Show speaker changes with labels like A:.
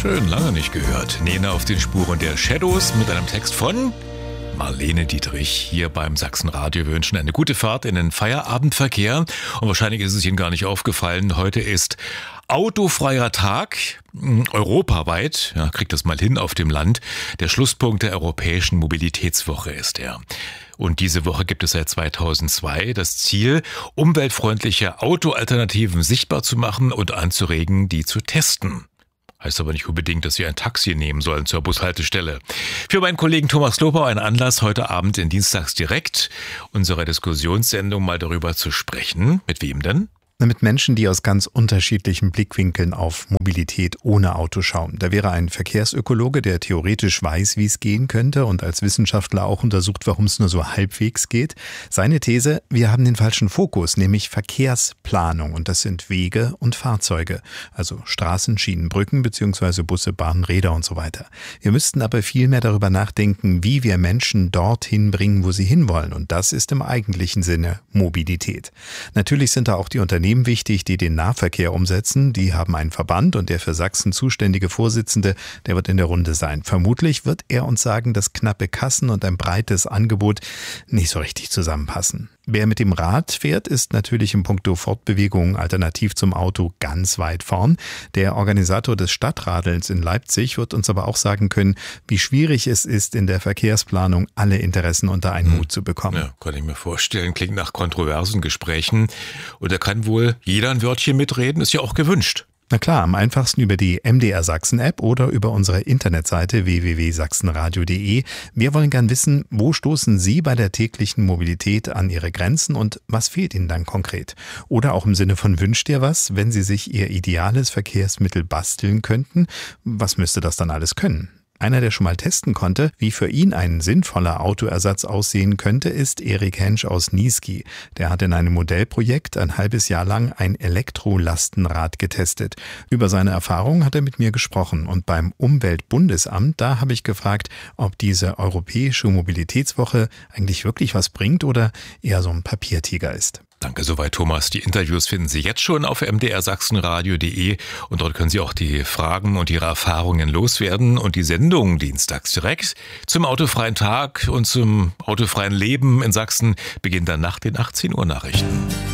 A: Schön, lange nicht gehört. Nena auf den Spuren der Shadows mit einem Text von Marlene Dietrich hier beim Sachsenradio. Wir wünschen eine gute Fahrt in den Feierabendverkehr. Und wahrscheinlich ist es Ihnen gar nicht aufgefallen, heute ist autofreier Tag, europaweit, ja, kriegt das mal hin auf dem Land. Der Schlusspunkt der Europäischen Mobilitätswoche ist er. Und diese Woche gibt es seit 2002 das Ziel, umweltfreundliche Autoalternativen sichtbar zu machen und anzuregen, die zu testen. Heißt aber nicht unbedingt, dass Sie ein Taxi nehmen sollen zur Bushaltestelle. Für meinen Kollegen Thomas Lobau ein Anlass, heute Abend in Dienstags direkt unserer Diskussionssendung mal darüber zu sprechen. Mit wem denn?
B: Mit Menschen, die aus ganz unterschiedlichen Blickwinkeln auf Mobilität ohne Auto schauen. Da wäre ein Verkehrsökologe, der theoretisch weiß, wie es gehen könnte und als Wissenschaftler auch untersucht, warum es nur so halbwegs geht. Seine These, wir haben den falschen Fokus, nämlich Verkehrsplanung, und das sind Wege und Fahrzeuge, also Straßen, Schienen, Brücken bzw. Busse, Bahnen, Räder und so weiter. Wir müssten aber viel mehr darüber nachdenken, wie wir Menschen dorthin bringen, wo sie hinwollen, und das ist im eigentlichen Sinne Mobilität. Natürlich sind da auch die Unternehmen wichtig, die den Nahverkehr umsetzen. Die haben einen Verband und der für Sachsen zuständige Vorsitzende, der wird in der Runde sein. Vermutlich wird er uns sagen, dass knappe Kassen und ein breites Angebot nicht so richtig zusammenpassen. Wer mit dem Rad fährt, ist natürlich in puncto Fortbewegung alternativ zum Auto ganz weit vorn. Der Organisator des Stadtradelns in Leipzig wird uns aber auch sagen können, wie schwierig es ist, in der Verkehrsplanung alle Interessen unter einen Hut zu bekommen.
A: Ja, kann ich mir vorstellen. Klingt nach kontroversen Gesprächen. Und da kann wohl jeder ein Wörtchen mitreden, ist ja auch gewünscht.
B: Na klar, am einfachsten über die MDR Sachsen App oder über unsere Internetseite www.sachsenradio.de. Wir wollen gern wissen, wo stoßen Sie bei der täglichen Mobilität an Ihre Grenzen und was fehlt Ihnen dann konkret? Oder auch im Sinne von wünscht ihr was, wenn Sie sich Ihr ideales Verkehrsmittel basteln könnten? Was müsste das dann alles können? Einer, der schon mal testen konnte, wie für ihn ein sinnvoller Autoersatz aussehen könnte, ist Erik Hensch aus Niesky. Der hat in einem Modellprojekt ein halbes Jahr lang ein Elektrolastenrad getestet. Über seine Erfahrungen hat er mit mir gesprochen. Und beim Umweltbundesamt, da habe ich gefragt, ob diese Europäische Mobilitätswoche eigentlich wirklich was bringt oder eher so ein Papiertiger ist.
A: Danke soweit, Thomas. Die Interviews finden Sie jetzt schon auf mdrsachsenradio.de und dort können Sie auch die Fragen und Ihre Erfahrungen loswerden und die Sendung dienstags direkt zum autofreien Tag und zum autofreien Leben in Sachsen beginnt dann nach den 18 Uhr Nachrichten.